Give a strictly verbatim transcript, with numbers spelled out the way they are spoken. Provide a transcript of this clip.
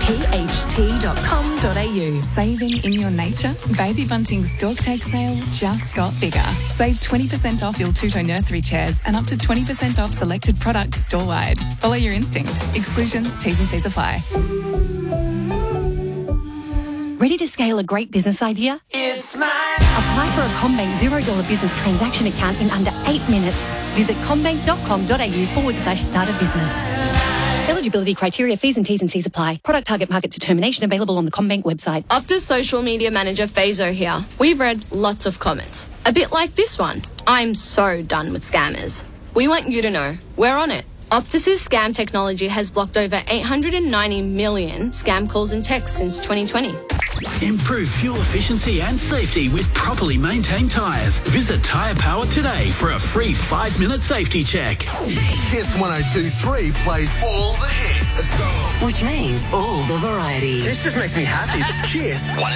p h t dot com dot a u. Saving in your nature? Baby Bunting's Stork Take sale just got bigger. Save twenty percent off Il Tuto nursery chairs and up to twenty percent off selected products store-wide. Follow your instinct. Exclusions, T's and C's apply. Ready to scale a great business idea? It's mine. Apply for a CommBank zero dollar business transaction account in under eight minutes. Visit commbank.com.au forward slash start a business. Eligibility criteria, fees and T's and C's apply. Product target market determination available on the CommBank website. Optus social media manager Fazo here. We've read lots of comments. A bit like this one. I'm so done with scammers. We want you to know we're on it. Optus's scam technology has blocked over eight hundred ninety million scam calls and texts since twenty twenty. Improve fuel efficiency and safety with properly maintained tyres. Visit Tyre Power today for a free five-minute safety check. Kiss one oh two three plays all the hits. Which means all the variety. This just makes me happy. Kiss one